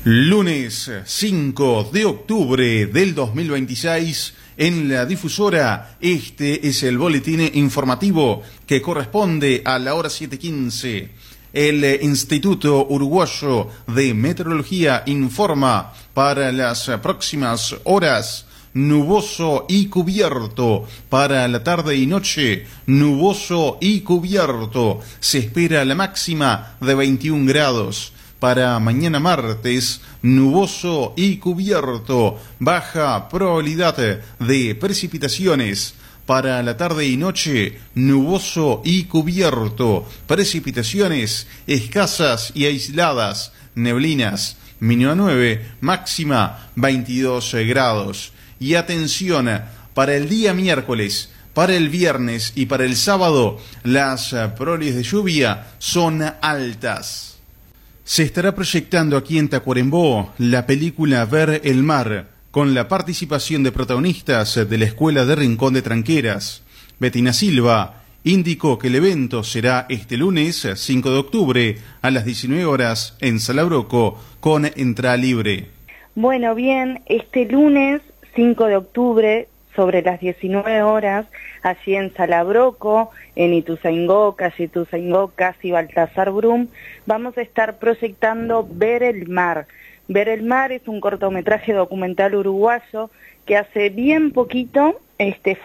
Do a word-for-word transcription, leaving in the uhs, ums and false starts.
Lunes cinco de octubre del dos mil veintiséis, en la difusora, este es el boletín informativo que corresponde a la hora siete quince. El Instituto Uruguayo de Meteorología informa para las próximas horas: nuboso y cubierto. Para la tarde y noche, nuboso y cubierto. Se espera la máxima de veintiún grados. Para mañana martes, nuboso y cubierto. Baja probabilidad de precipitaciones. Para la tarde y noche, nuboso y cubierto. Precipitaciones escasas y aisladas. Neblinas. Mínima nueve, máxima veintidós grados. Y atención, para el día miércoles, para el viernes y para el sábado, las probabilidades de lluvia son altas. Se estará proyectando aquí en Tacuarembó la película Ver el Mar, con la participación de protagonistas de la Escuela de Rincón de Tranqueras. Betina Silva indicó que el evento será este lunes cinco de octubre a las diecinueve horas en Salabroco, con entrada libre. Bueno, bien, este lunes cinco de octubre, sobre las diecinueve horas, allí en Salabroco, en Ituzaingó, calle Ituzaingó, casi Baltasar Brum, vamos a estar proyectando Ver el Mar. Ver el Mar es un cortometraje documental uruguayo que hace bien poquito este,